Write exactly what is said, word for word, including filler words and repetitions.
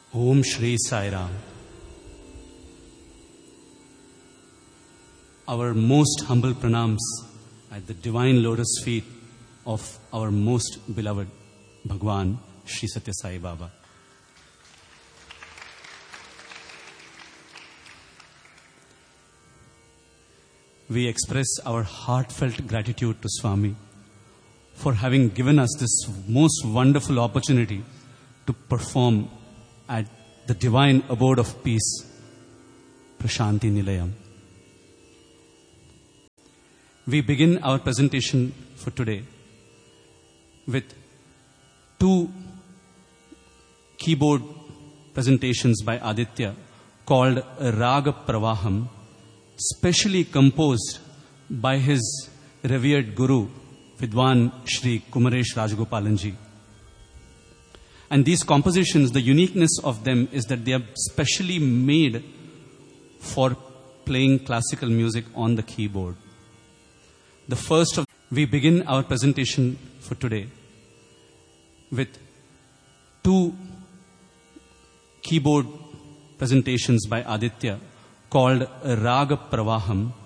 Om Shri Sai Ram. Our most humble pranams at the divine lotus feet of our most beloved Bhagwan Shri Satya Sai Baba. We express our heartfelt gratitude to Swami for having given us this most wonderful opportunity to perform at the divine abode of peace, Prashanti Nilayam. We begin our presentation for today with two keyboard presentations by Aditya called Raga Pravaham, specially composed by his revered Guru, Vidwan Shri Kumaresh Rajagopalanji. And these compositions, the uniqueness of them is that they are specially made for playing classical music on the keyboard. The first of, we begin our presentation for today with two keyboard presentations by Aditya called Raga Pravaham,